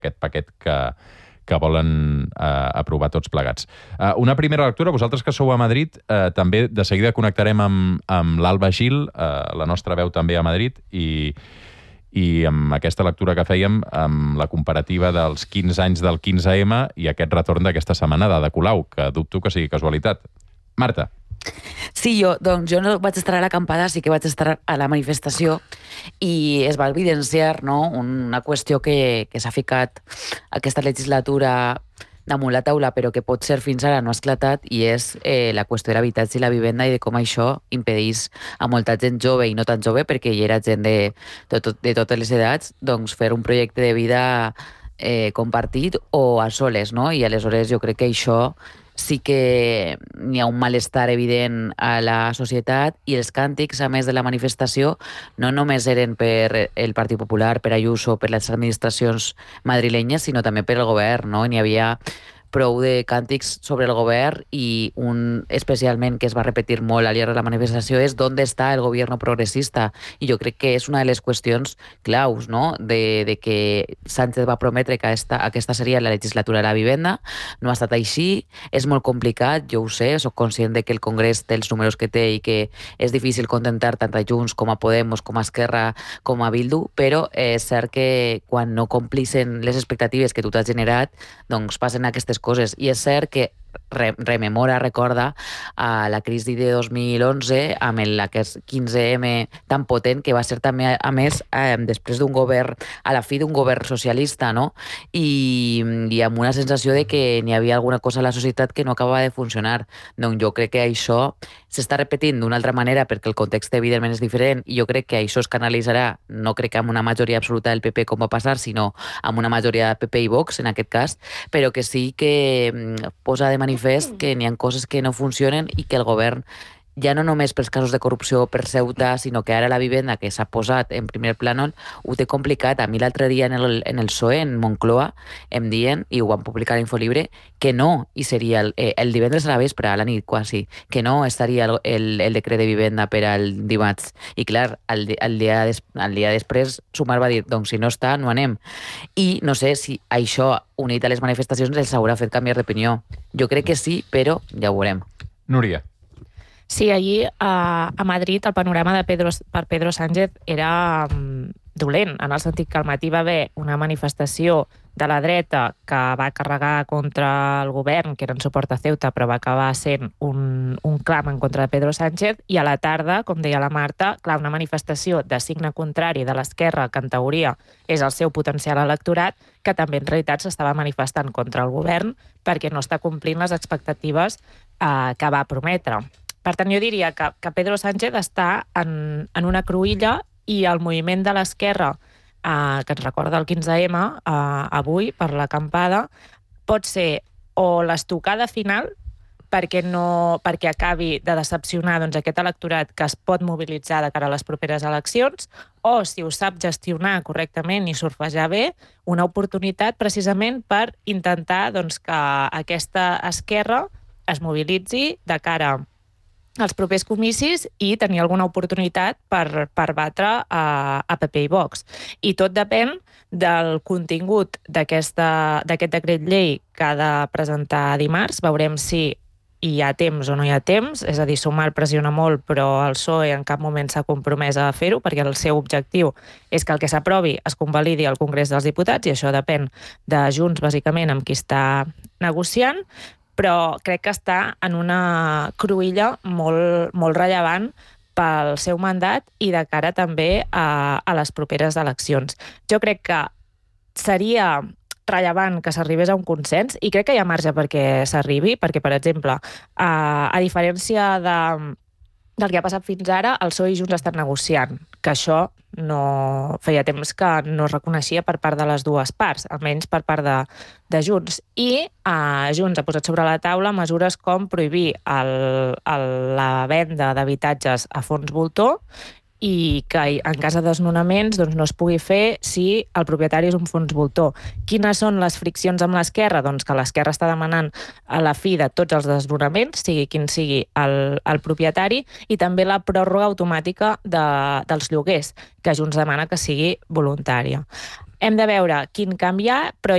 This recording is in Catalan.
aquest paquet que volen aprovar tots plegats. Una primera lectura, vosaltres que sou a Madrid, també de seguida connectarem amb l'Alba Gil, la nostra veu també a Madrid, i amb aquesta lectura que fèiem, amb la comparativa dels 15 anys del 15M i aquest retorn d'aquesta setmana d'Ada Colau, que dubto que sigui casualitat. Marta. Sí, jo no vaig estar a l'acampada, sí que vaig estar a la manifestació i es va evidenciar, no?, una qüestió que s'ha ficat aquesta legislatura damunt la taula, però que pot ser fins ara no ha esclatat, i és la qüestió de l'habitatge i la vivenda i de com això impedeix a molta gent jove i no tan jove, perquè hi era gent de totes les edats, doncs fer un projecte de vida compartit o a soles, no? I aleshores jo crec que això sí que n'hi ha un malestar evident a la societat, i els càntics, a més de la manifestació, no només eren per el Partit Popular, per Ayuso, per les administracions madrilenyes, sinó també per el govern, no? N'hi havia prou de càntics sobre el govern, i un especialment que es va repetir molt al llarg de la manifestació és ¿dónde está el gobierno progresista? I jo crec que és una de les qüestions claus, no?, de que Sánchez va prometre que aquesta seria la legislatura de la vivenda. No ha estat així, és molt complicat, jo ho sé, soc conscient de que el Congrés té els números que té i que és difícil contentar tant a Junts com a Podemos, com a Esquerra, com a Bildu, però és cert que quan no complixen les expectatives que tu t'has generat, doncs passen aquestes coses. I és cert que recorda la crisi de 2011 amb aquest 15M tan potent, que va ser també, a més, després d'un govern, a la fi d'un govern socialista, no? I amb una sensació de que n'hi havia alguna cosa a la societat que no acabava de funcionar. Doncs jo crec que això s'està repetint d'una altra manera, perquè el context evidentment és diferent, i jo crec que això es canalitzarà, no crec que amb una majoria absoluta del PP com va passar, sinó amb una majoria de PP i Vox, en aquest cas, però que sí que posa de manifest que n'hi ha coses que no funcionen i que el govern, ja no només pels casos de corrupció per Ceuta, sinó que ara la vivenda, que s'ha posat en primer plànol, ho té complicat. A mi l'altre dia en el PSOE, en Moncloa, em diuen, i ho van publicar a Infolibre, que no, i seria el divendres a la vespre, a la nit quasi, que no estaria el decret de vivenda per al dimarts. I clar, el dia després Sumar va dir, doncs si no està, no anem. I no sé si això, unit a les manifestacions, els haurà fet canviar d'opinió. Jo crec que sí, però ja ho veurem. Núria. Sí, allí a Madrid el panorama per Pedro Sánchez era dolent, en el sentit que al matí va haver una manifestació de la dreta que va carregar contra el govern, que era en suport a Ceuta, però va acabar sent un clam en contra de Pedro Sánchez, i a la tarda, com deia la Marta, clar, una manifestació de signe contrari de l'esquerra, que en teoria és el seu potencial electorat, que també en realitat s'estava manifestant contra el govern perquè no està complint les expectatives que va prometre. Per tant, jo diria que Pedro Sánchez està en una cruïlla, i el moviment de l'esquerra, que ens recorda el 15M, avui, per l'acampada, pot ser o l'estocada final perquè acabi de decepcionar aquest electorat que es pot mobilitzar de cara a les properes eleccions, o, si ho sap gestionar correctament i surfejar bé, una oportunitat precisament per intentar que aquesta esquerra es mobilitzi de cara als propers comicis i tenir alguna oportunitat per batre a PP i Vox. I tot depèn del contingut d'aquest decret llei que ha de presentar dimarts. Veurem si hi ha temps o no hi ha temps, és a dir, Sumar pressiona molt, però el PSOE en cap moment s'ha compromès a fer-ho, perquè el seu objectiu és que el que s'aprovi es convalidi al Congrés dels Diputats, i això depèn de Junts, bàsicament, amb qui està negociant, però crec que està en una cruïlla molt rellevant pel seu mandat i de cara també a les properes eleccions. Jo crec que seria rellevant que s'arribés a un consens, i crec que hi ha marge perquè s'arribi, perquè, per exemple, a diferència del que ha passat fins ara, el PSOE i Junts estan negociant, que això no feia temps que no es reconeixia per part de les dues parts, almenys per part de Junts. I Junts ha posat sobre la taula mesures com prohibir la venda d'habitatges a fons voltor, i que en cas de desnonaments no es pugui fer si el propietari és un fons voltor. Quines són les friccions amb l'esquerra? Doncs que l'esquerra està demanant a la fi de tots els desnonaments, sigui quin sigui el propietari, i també la pròrroga automàtica dels lloguers, que Junts demana que sigui voluntària. hem de veure quin canvi hi ha, però